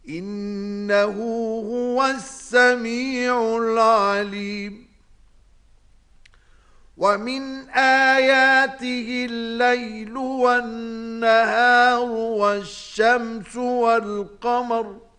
إنه هو السميع العليم ومن آياته الليل والنهار والشمس والقمر